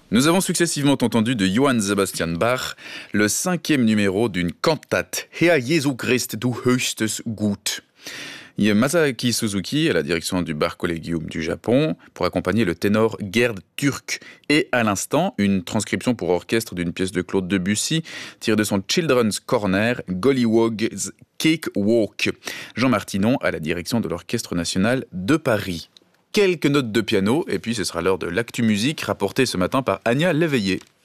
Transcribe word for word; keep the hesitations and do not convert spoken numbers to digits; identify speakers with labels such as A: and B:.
A: Nous avons successivement entendu de Johann Sebastian Bach le cinquième numéro d'une cantate, Herr Jesu Christ, du höchstes Gut. Il y a Masaaki Suzuki à la direction du Bach Collegium du Japon pour accompagner le ténor Gerd Türk. Et à l'instant, une transcription pour orchestre d'une pièce de Claude Debussy tirée de son Children's Corner, Gollywog's Cakewalk. Jean Martinon à la direction de l'Orchestre National de Paris. Quelques notes de piano et puis ce sera l'heure de l'actu musique rapportée ce matin par Anya Léveillé.